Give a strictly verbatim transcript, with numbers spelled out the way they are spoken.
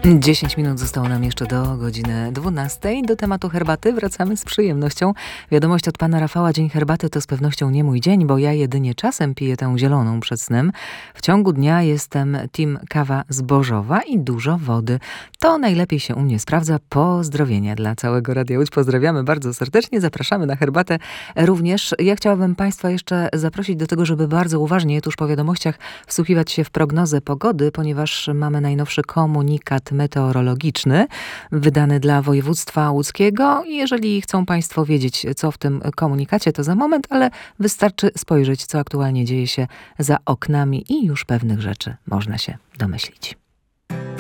dziesięć minut zostało nam jeszcze do godziny dwunastej. Do tematu herbaty wracamy z przyjemnością. Wiadomość od pana Rafała: dzień herbaty to z pewnością nie mój dzień, bo ja jedynie czasem piję tę zieloną przed snem. W ciągu dnia jestem team kawa zbożowa i dużo wody. To najlepiej się u mnie sprawdza. Pozdrowienia dla całego Radia Łódź. Pozdrawiamy bardzo serdecznie. Zapraszamy na herbatę również. Ja chciałabym państwa jeszcze zaprosić do tego, żeby bardzo uważnie tuż po wiadomościach wsłuchiwać się w prognozę pogody, ponieważ mamy najnowszy komunikat meteorologiczny wydany dla województwa łódzkiego. Jeżeli chcą państwo wiedzieć, co w tym komunikacie, to za moment, ale wystarczy spojrzeć, co aktualnie dzieje się za oknami i już pewnych rzeczy można się domyślić.